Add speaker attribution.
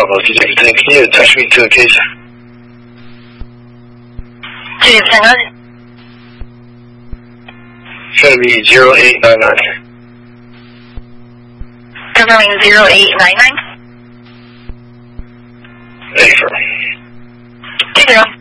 Speaker 1: Bravo, Detective 10. Can you attach me to a case?
Speaker 2: Hang on.
Speaker 1: It's going to be 0899.
Speaker 2: Confirming 0899.
Speaker 1: Affirm.
Speaker 2: 20.